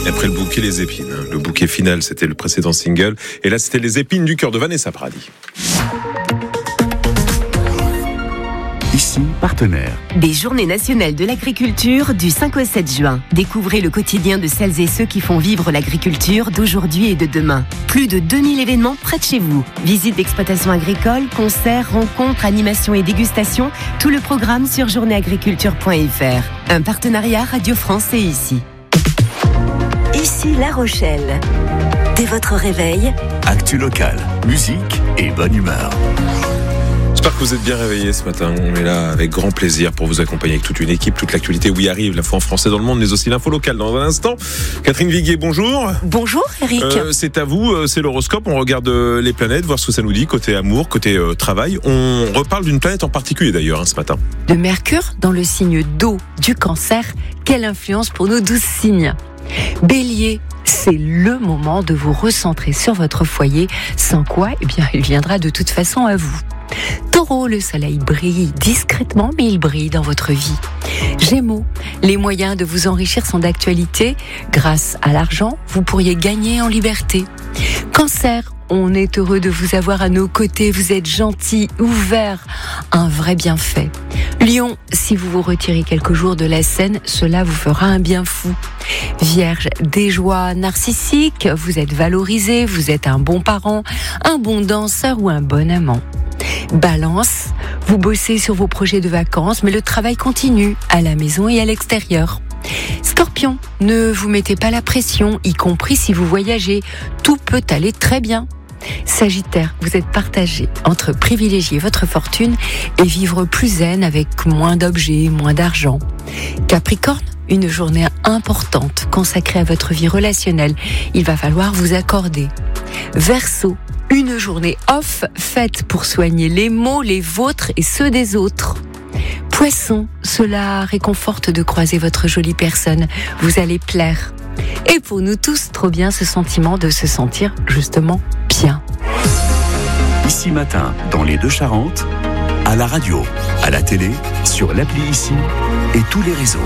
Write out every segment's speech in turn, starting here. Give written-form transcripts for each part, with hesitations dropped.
Et après le bouquet, les épines. Le bouquet final, c'était le précédent single. Et là, c'était les épines du cœur de Vanessa Paradis. Ici, partenaire. Des Journées nationales de l'agriculture du 5 au 7 juin. Découvrez le quotidien de celles et ceux qui font vivre l'agriculture d'aujourd'hui et de demain. Plus de 2000 événements près de chez vous. Visites d'exploitation agricole, concerts, rencontres, animations et dégustations. Tout le programme sur journéeagriculture.fr. Un partenariat Radio France et Ici. Ici La Rochelle. Dès votre réveil, Actu locale, musique et bonne humeur. J'espère que vous êtes bien réveillés ce matin. On est là avec grand plaisir pour vous accompagner avec toute une équipe, toute l'actualité où y arrive, l'info en français dans le monde, mais aussi l'info locale dans un instant. Catherine Viguier, bonjour. Bonjour Eric. C'est à vous, c'est l'horoscope. On regarde les planètes, voir ce que ça nous dit, côté amour, côté travail. On reparle d'une planète en particulier d'ailleurs ce matin. De Mercure dans le signe d'eau du Cancer. Quelle influence pour nos 12 signes. Bélier, c'est le moment de vous recentrer sur votre foyer, sans quoi, il viendra de toute façon à vous. Taureau, le soleil brille discrètement, mais il brille dans votre vie. Gémeaux, les moyens de vous enrichir sont d'actualité. Grâce à l'argent, vous pourriez gagner en liberté. Cancer, on est heureux de vous avoir à nos côtés. Vous êtes gentil, ouvert, un vrai bienfait. Lion, si vous vous retirez quelques jours de la scène, cela vous fera un bien fou. Vierge, des joies narcissiques, vous êtes valorisé, vous êtes un bon parent, un bon danseur ou un bon amant. Balance, vous bossez sur vos projets de vacances, mais le travail continue à la maison et à l'extérieur. Scorpion, ne vous mettez pas la pression, y compris si vous voyagez. Tout peut aller très bien. Sagittaire, vous êtes partagé entre privilégier votre fortune et vivre plus zen avec moins d'objets, moins d'argent. Capricorne, une journée importante consacrée à votre vie relationnelle. Il va falloir vous accorder. Verseau, une journée off faite pour soigner les maux, les vôtres et ceux des autres. Poisson, cela réconforte de croiser votre jolie personne. Vous allez plaire. Et pour nous tous, trop bien ce sentiment de se sentir justement bien. Ici matin, dans les Deux-Charentes, à la radio, à la télé, sur l'appli Ici et tous les réseaux.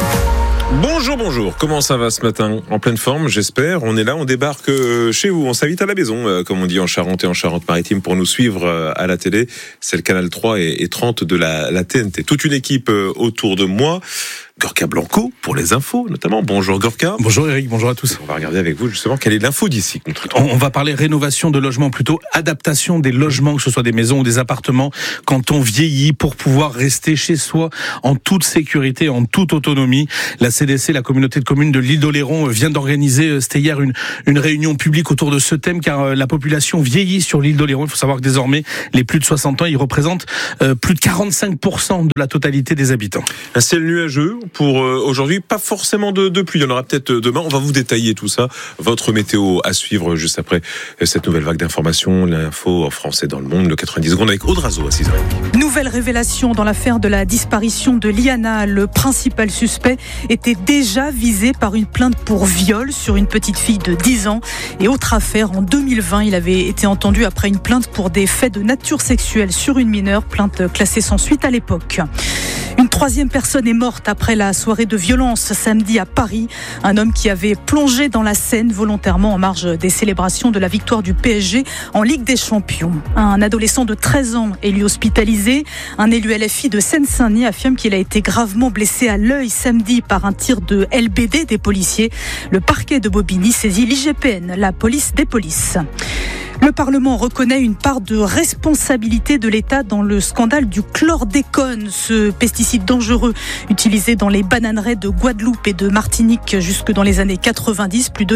Bonjour, comment ça va ce matin? En pleine forme, j'espère. On est là, on débarque chez vous, on s'invite à la maison, comme on dit en Charente et en Charente-Maritime, pour nous suivre à la télé. C'est le canal 3 et 30 de la TNT. Toute une équipe autour de moi. Gorka Blanco pour les infos notamment. Bonjour Gorka. Bonjour Eric, bonjour à tous. On va regarder avec vous justement quelle est l'info d'ici. On va parler rénovation de logements, plutôt adaptation des logements, que ce soit des maisons ou des appartements, quand on vieillit, pour pouvoir rester chez soi en toute sécurité, en toute autonomie. La CDC, la communauté de communes de l'île d'Oléron, vient d'organiser, c'était hier, une réunion publique autour de ce thème, car la population vieillit sur l'île d'Oléron. Il faut savoir que désormais, les plus de 60 ans, ils représentent plus de 45% de la totalité des habitants. Un ciel nuageux pour aujourd'hui, pas forcément de pluie, il y en aura peut-être demain. On va vous détailler tout ça, votre météo à suivre juste après cette nouvelle vague d'informations, l'info en français dans le monde, le 90 secondes avec Aude Razo à 6h30. Nouvelle révélation dans l'affaire de la disparition de Liana. Le principal suspect était déjà visé par une plainte pour viol sur une petite fille de 10 ans. Et autre affaire, en 2020, il avait été entendu après une plainte pour des faits de nature sexuelle sur une mineure, plainte classée sans suite à l'époque. Une troisième personne est morte après la soirée de violence samedi à Paris. Un homme qui avait plongé dans la Seine volontairement en marge des célébrations de la victoire du PSG en Ligue des Champions. Un adolescent de 13 ans est lui hospitalisé. Un élu LFI de Seine-Saint-Denis affirme qu'il a été gravement blessé à l'œil samedi par un tir de LBD des policiers. Le parquet de Bobigny saisit l'IGPN, la police des polices. Le Parlement reconnaît une part de responsabilité de l'État dans le scandale du chlordécone, ce pesticide dangereux utilisé dans les bananeraies de Guadeloupe et de Martinique jusque dans les années 90. Plus de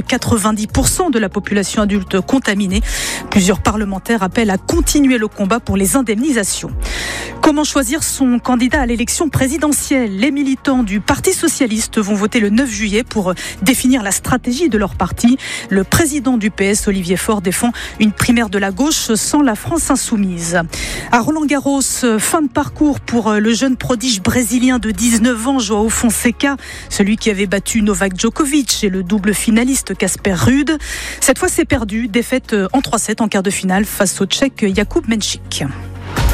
90% de la population adulte contaminée. Plusieurs parlementaires appellent à continuer le combat pour les indemnisations. Comment choisir son candidat à l'élection présidentielle? Les militants du Parti socialiste vont voter le 9 juillet pour définir la stratégie de leur parti. Le président du PS, Olivier Faure, défend une primaire de la gauche sans la France insoumise. À Roland-Garros, fin de parcours pour le jeune prodige brésilien de 19 ans, João Fonseca, celui qui avait battu Novak Djokovic et le double finaliste Casper Ruud. Cette fois, c'est perdu. Défaite en 3-7 en quart de finale face au Tchèque Jakub Menšík.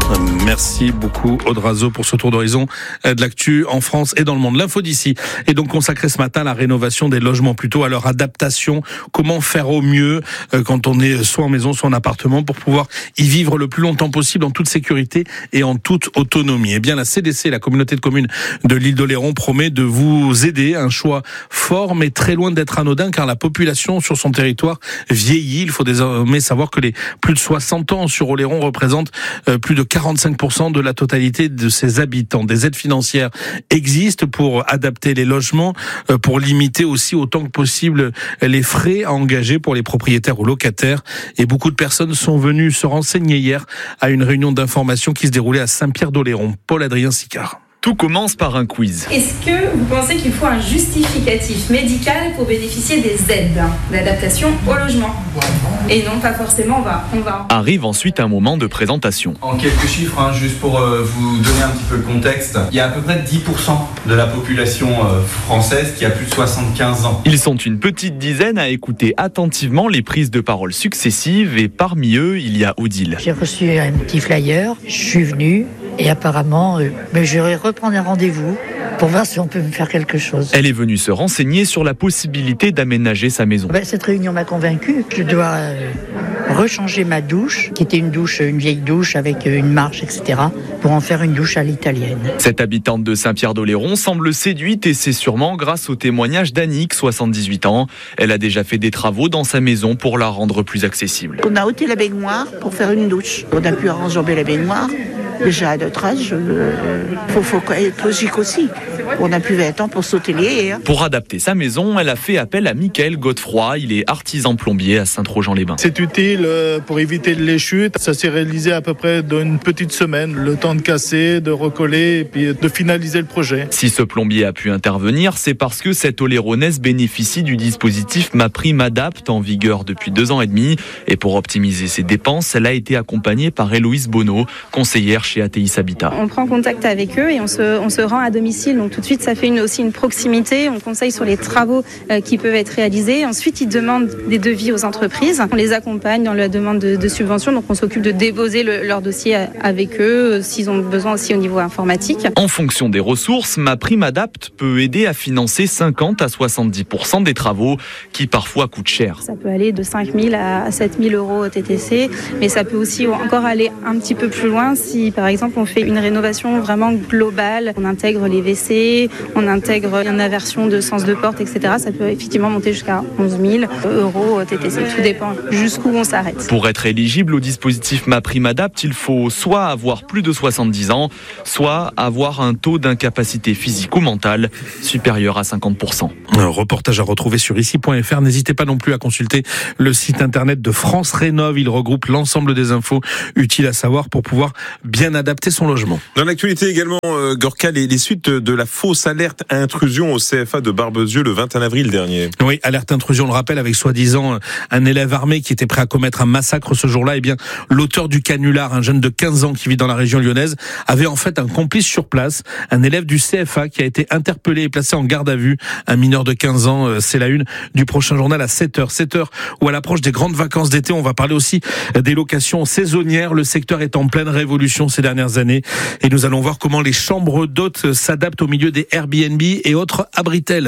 Merci beaucoup Audrazo pour ce tour d'horizon de l'actu en France et dans le monde. L'info d'ici est donc consacrée ce matin à la rénovation des logements, plutôt à leur adaptation. Comment faire au mieux quand on est soit en maison, soit en appartement, pour pouvoir y vivre le plus longtemps possible en toute sécurité et en toute autonomie. Eh bien, la CDC, la communauté de communes de l'île d'Oléron, promet de vous aider. Un choix fort, mais très loin d'être anodin, car la population sur son territoire vieillit. Il faut désormais savoir que les plus de 60 ans sur Oléron représentent plus de 45% de la totalité de ses habitants. Des aides financières existent pour adapter les logements, pour limiter aussi autant que possible les frais à engager pour les propriétaires ou locataires. Et beaucoup de personnes sont venues se renseigner hier à une réunion d'information qui se déroulait à Saint-Pierre-d'Oléron. Paul-Adrien Sicard. Tout commence par un quiz. Est-ce que vous pensez qu'il faut un justificatif médical pour bénéficier des aides d'adaptation au logement ? Et non, pas forcément, on va. Arrive ensuite un moment de présentation. En quelques chiffres, juste pour vous donner un petit peu le contexte, il y a à peu près 10% de la population française qui a plus de 75 ans. Ils sont une petite dizaine à écouter attentivement les prises de parole successives et parmi eux, il y a Odile. J'ai reçu un petit flyer, je suis venue et apparemment, je vais reprendre un rendez-vous pour voir si on peut me faire quelque chose. Elle est venue se renseigner sur la possibilité d'aménager sa maison. Cette réunion m'a convaincue. Je dois rechanger ma douche, qui était une vieille douche avec une marche, etc., pour en faire une douche à l'italienne. Cette habitante de Saint-Pierre-d'Oléron semble séduite et c'est sûrement grâce au témoignage d'Annick, 78 ans. Elle a déjà fait des travaux dans sa maison pour la rendre plus accessible. On a ôté la baignoire pour faire une douche. On a pu enjamber la baignoire. Déjà à notre âge, faut être logique aussi. On a plus 20 ans pour sauter les haies. Pour adapter sa maison, elle a fait appel à Michael Godefroy. Il est artisan plombier à Saint-Trojan-les-Bains. C'est utile pour éviter les chutes. Ça s'est réalisé à peu près dans une petite semaine. Le temps de casser, de recoller et puis de finaliser le projet. Si ce plombier a pu intervenir, c'est parce que cette Oléronaise bénéficie du dispositif MaPrimeAdapt en vigueur depuis 2 ans et demi. Et pour optimiser ses dépenses, elle a été accompagnée par Héloïse Bonneau, conseillère chez ATIS Habitat. On prend contact avec eux et on se rend à domicile. Donc tout de suite, ça fait aussi une proximité. On conseille sur les travaux qui peuvent être réalisés. Ensuite, ils demandent des devis aux entreprises. On les accompagne dans la demande de subventions. Donc on s'occupe de déposer leur dossier avec eux, s'ils ont besoin aussi au niveau informatique. En fonction des ressources, MaPrimeAdapt peut aider à financer 50 à 70% des travaux qui parfois coûtent cher. Ça peut aller de 5 000 à 7 000 euros au TTC, mais ça peut aussi encore aller un petit peu plus loin si, par exemple, on fait une rénovation vraiment globale. On intègre les WC, on intègre une inversion de sens de porte, etc. Ça peut effectivement monter jusqu'à 11 000 euros au TTC. Tout dépend jusqu'où on s'arrête. Pour être éligible au dispositif MaPrimeAdapt, il faut soit avoir plus de 70 ans, soit avoir un taux d'incapacité physique ou mentale supérieur à 50%. Un reportage à retrouver sur ici.fr. N'hésitez pas non plus à consulter le site internet de France Rénov'. Il regroupe l'ensemble des infos utiles à savoir pour pouvoir bien adapter son logement. Dans l'actualité également, Gorka, les suites de la fausse alerte à intrusion au CFA de Barbezieux le 21 avril dernier. Oui, alerte intrusion, on le rappelle, avec soi-disant un élève armé qui était prêt à commettre un massacre ce jour-là. Eh bien, l'auteur du canular, un jeune de 15 ans qui vit dans la région lyonnaise, avait en fait un complice sur place, un élève du CFA qui a été interpellé et placé en garde à vue. Un mineur de 15 ans, c'est la une du prochain journal à 7h. 7h où à l'approche des grandes vacances d'été, on va parler aussi des locations saisonnières. Le secteur est en pleine révolution ces dernières années et nous allons voir comment les chambres d'hôtes s'adaptent au milieu des Airbnb et autres abritels.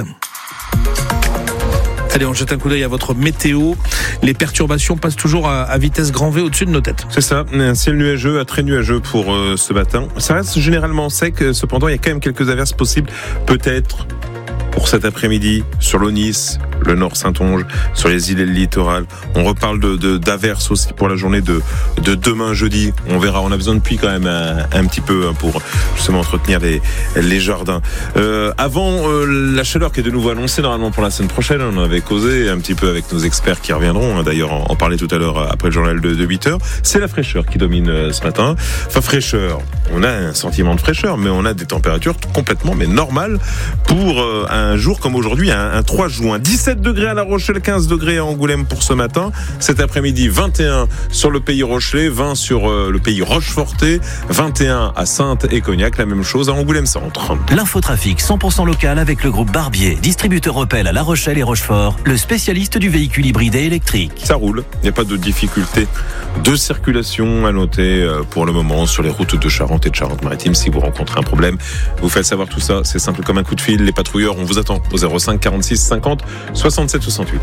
Allez, on jette un coup d'œil à votre météo. Les perturbations passent toujours à vitesse grand V au-dessus de nos têtes. C'est ça, un ciel nuageux, très nuageux pour ce matin. Ça reste généralement sec, cependant il y a quand même quelques averses possibles, peut-être pour cet après-midi sur l'Aunis, le Nord Saintonge, sur les îles et le littoral. On reparle d'averses aussi pour la journée de demain jeudi. On verra, on a besoin de pluie quand même un petit peu pour justement entretenir les jardins. Avant la chaleur qui est de nouveau annoncée normalement pour la semaine prochaine, on en avait causé un petit peu avec nos experts qui reviendront. D'ailleurs, en parlait tout à l'heure après le journal de 8h. C'est la fraîcheur qui domine ce matin. Enfin, fraîcheur. On a un sentiment de fraîcheur, mais on a des températures complètement normales pour un jour comme aujourd'hui, un 3 juin. 17 17 degrés à La Rochelle, 15 degrés à Angoulême pour ce matin. Cet après-midi, 21 sur le pays Rochelais, 20 sur le pays Rocheforté, 21 à Saintes et Cognac, la même chose à Angoulême-Centre. L'infotrafic 100% local avec le groupe Barbier, distributeur Opel à La Rochelle et Rochefort, le spécialiste du véhicule hybride et électrique. Ça roule, il n'y a pas de difficulté de circulation à noter pour le moment sur les routes de Charente et de Charente-Maritime. Si vous rencontrez un problème, vous faites savoir tout ça, c'est simple comme un coup de fil. Les patrouilleurs, on vous attend au 05 46 50 67 68.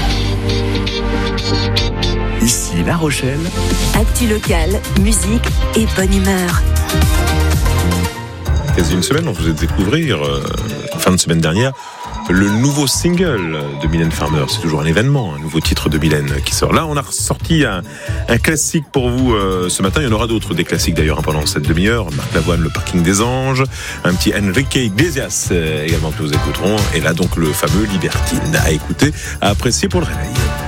Ici La Rochelle. Actu locale, musique et bonne humeur. Quasi une semaine, on vous a découvrir, fin de semaine dernière, le nouveau single de Mylène Farmer. C'est toujours un événement, un nouveau titre de Mylène qui sort. Là, on a ressorti un classique pour vous ce matin. Il y en aura d'autres, des classiques d'ailleurs pendant cette demi-heure. Marc Lavoine, Le Parking des Anges. Un petit Enrique Iglesias également que nous écouterons. Et là donc le fameux Libertine à écouter, à apprécier pour le réveil.